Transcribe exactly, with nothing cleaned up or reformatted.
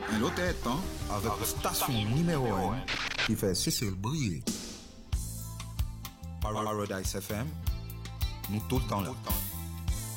Un autre temps avec la station numéro un qui fait Cécile briller. Paradise F M, nous tout le temps là.